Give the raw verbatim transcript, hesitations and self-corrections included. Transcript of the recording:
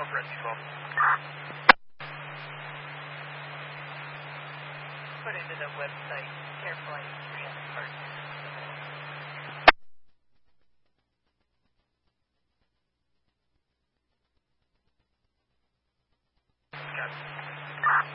Rescue twelve. Put into the website, carefully, three hundred parts.